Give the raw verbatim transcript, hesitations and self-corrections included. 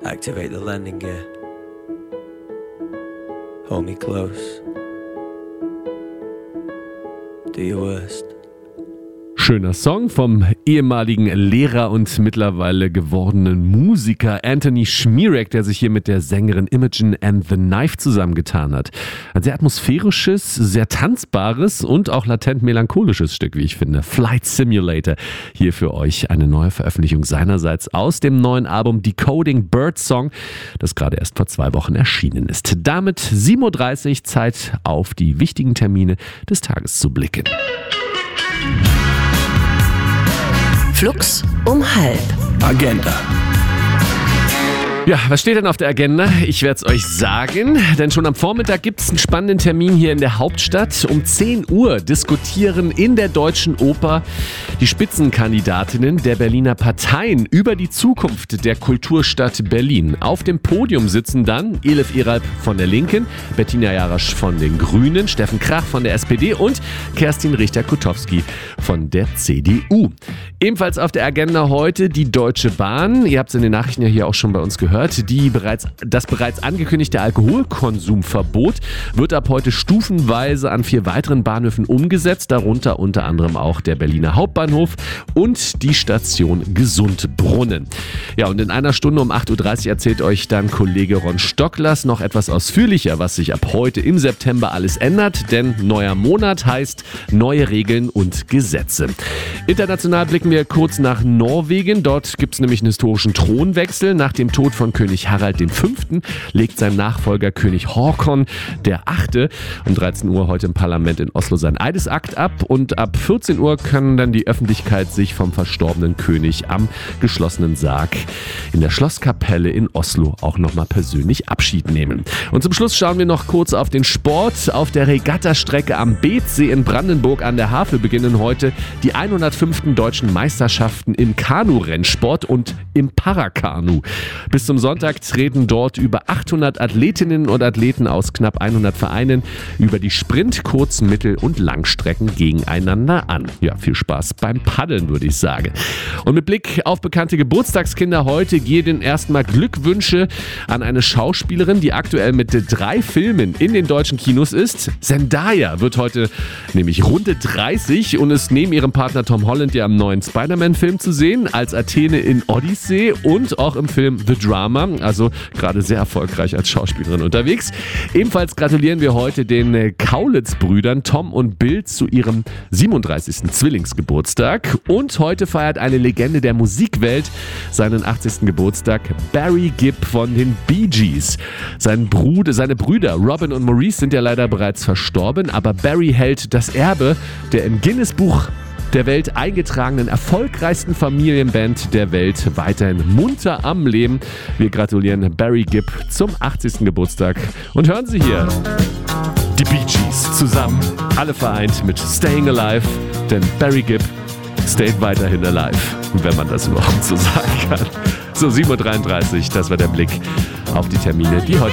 Activate the landing gear. Hold me close. Do your worst. Schöner Song vom ehemaligen Lehrer und mittlerweile gewordenen Musiker Anthony Szmierek, der sich hier mit der Sängerin Imogen and the Knife zusammengetan hat. Ein sehr atmosphärisches, sehr tanzbares und auch latent melancholisches Stück, wie ich finde. Flight Simulator. Hier für euch eine neue Veröffentlichung seinerseits aus dem neuen Album Decoding Birdsong, das gerade erst vor zwei Wochen erschienen ist. Damit sieben Uhr dreißig, Zeit auf die wichtigen Termine des Tages zu blicken. Flux um halb. Agenda. Ja, was steht denn auf der Agenda? Ich werde es euch sagen, denn schon am Vormittag gibt es einen spannenden Termin hier in der Hauptstadt. Um zehn Uhr diskutieren in der Deutschen Oper die Spitzenkandidatinnen der Berliner Parteien über die Zukunft der Kulturstadt Berlin. Auf dem Podium sitzen dann Elif Eralp von der Linken, Bettina Jarasch von den Grünen, Steffen Krach von der S P D und Kerstin Richter-Kutowski von der C D U. Ebenfalls auf der Agenda heute die Deutsche Bahn. Ihr habt es in den Nachrichten ja hier auch schon bei uns gehört. Die bereits, das bereits angekündigte Alkoholkonsumverbot wird ab heute stufenweise an vier weiteren Bahnhöfen umgesetzt, darunter unter anderem auch der Berliner Hauptbahnhof und die Station Gesundbrunnen. Ja, und in einer Stunde um acht Uhr dreißig erzählt euch dann Kollege Ron Stocklers noch etwas ausführlicher, was sich ab heute im September alles ändert, denn neuer Monat heißt neue Regeln und Gesetze. International blicken wir kurz nach Norwegen. Dort gibt es nämlich einen historischen Thronwechsel. Nach dem Tod von König Harald der Fünfte legt sein Nachfolger König Håkon der Achte um dreizehn Uhr heute im Parlament in Oslo seinen Eidesakt ab und ab vierzehn Uhr kann dann die Öffentlichkeit sich vom verstorbenen König am geschlossenen Sarg in der Schlosskapelle in Oslo auch nochmal persönlich Abschied nehmen. Und zum Schluss schauen wir noch kurz auf den Sport. Auf der Regattastrecke am Beetsee in Brandenburg an der Havel beginnen heute die hundertfünften deutschen Meisterschaften im Kanu-Rennsport und im Parakanu. Bis zum Sonntag treten dort über achthundert Athletinnen und Athleten aus knapp hundert Vereinen über die Sprint-, Kurz-, Mittel- und Langstrecken gegeneinander an. Ja, viel Spaß beim Paddeln, würde ich sagen. Und mit Blick auf bekannte Geburtstagskinder heute gehen erstmal Glückwünsche an eine Schauspielerin, die aktuell mit drei Filmen in den deutschen Kinos ist. Zendaya wird heute nämlich Runde dreißig und ist neben ihrem Partner Tom Holland ja im neuen Spider-Man-Film zu sehen, als Athene in Odyssey und auch im Film The Drama, also gerade sehr erfolgreich als Schauspielerin unterwegs. Ebenfalls gratulieren wir heute den Kaulitz-Brüdern Tom und Bill zu ihrem siebenunddreißigsten Zwillingsgeburtstag. Und heute feiert eine Legende der Musikwelt seinen achtzigsten Geburtstag, Barry Gibb von den Bee Gees. Sein Bruder, seine Brüder Robin und Maurice sind ja leider bereits verstorben, aber Barry hält das Erbe der im Guinness-Buch der Welt eingetragenen erfolgreichsten Familienband der Welt weiterhin munter am Leben. Wir gratulieren Barry Gibb zum achtzigsten Geburtstag und hören Sie hier die Bee Gees zusammen, alle vereint mit Staying Alive, denn Barry Gibb stayed weiterhin alive, wenn man das überhaupt so sagen kann. So, sieben Uhr dreiunddreißig, das war der Blick auf die Termine, die heute